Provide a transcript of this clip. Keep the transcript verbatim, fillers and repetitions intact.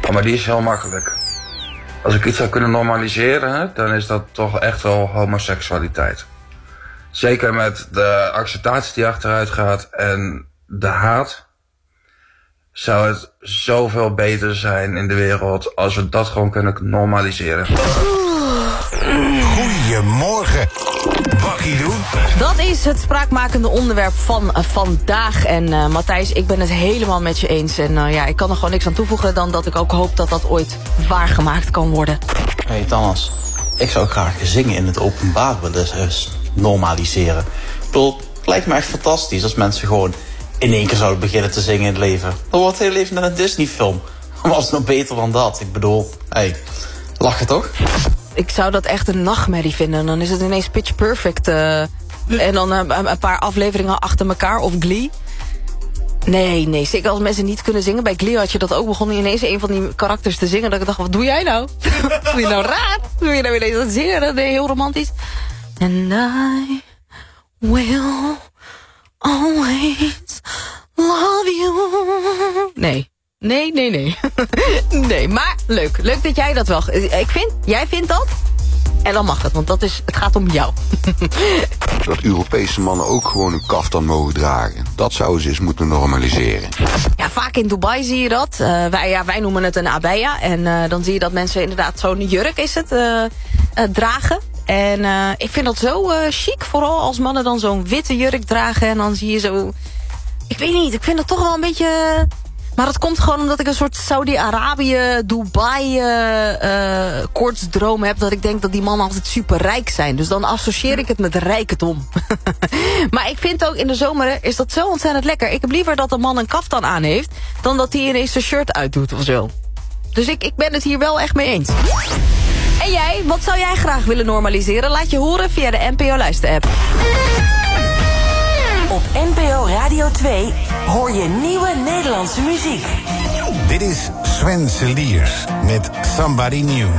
Maar die is heel makkelijk. Als ik iets zou kunnen normaliseren, dan is dat toch echt wel homoseksualiteit. Zeker met de acceptatie die achteruit gaat en de haat, zou het zoveel beter zijn in de wereld als we dat gewoon kunnen normaliseren. Goedemorgen, Bakkie doen. Dat is het spraakmakende onderwerp van uh, vandaag. En uh, Matthijs, ik ben het helemaal met je eens. En uh, ja, ik kan er gewoon niks aan toevoegen dan dat ik ook hoop dat dat ooit waargemaakt kan worden. Hé hey, Thomas, ik zou graag zingen in het openbaar willen dus normaliseren. Ik bedoel, het lijkt me echt fantastisch als mensen gewoon in één keer zouden beginnen te zingen in het leven. Dan wordt het hele leven net een Disney-film. Maar was het nog beter dan dat? Ik bedoel, hé, hey, lachen toch? Ik zou dat echt een nachtmerrie vinden. Dan is het ineens Pitch Perfect. Uh, en dan uh, een paar afleveringen achter elkaar. Of Glee. Nee, nee. Zeker als mensen niet kunnen zingen. Bij Glee had je dat ook. Begon ineens een van die karakters te zingen. Dat ik dacht, wat doe jij nou? Doe je nou raar? Doe je nou ineens dat zingen? Dat is heel romantisch. And I will always love you. Nee. Nee, nee, nee. Nee, maar leuk. Leuk dat jij dat wel... Ik vind, jij vindt dat. En dan mag het, want dat is, het gaat om jou. Dat Europese mannen ook gewoon een kaftan mogen dragen. Dat zouden ze eens moeten normaliseren. Ja, vaak in Dubai zie je dat. Uh, wij, ja, wij noemen het een abaya. En uh, dan zie je dat mensen inderdaad zo'n jurk is het, uh, uh, dragen. En uh, ik vind dat zo uh, chic, vooral als mannen dan zo'n witte jurk dragen. En dan zie je zo... Ik weet niet, ik vind dat toch wel een beetje... Maar dat komt gewoon omdat ik een soort Saudi-Arabië, Dubai uh, uh, koortsdroom heb. Dat ik denk dat die mannen altijd super rijk zijn. Dus dan associeer ik het met rijkdom. Maar ik vind ook in de zomer is dat zo ontzettend lekker. Ik heb liever dat een man een kaftan aan heeft dan dat hij ineens zijn shirt uitdoet of zo. Dus ik, ik ben het hier wel echt mee eens. En jij, wat zou jij graag willen normaliseren? Laat je horen via de N P O Luister-app. Op N P O Radio twee hoor je nieuwe Nederlandse muziek. Dit is Sven Seliers met Somebody New.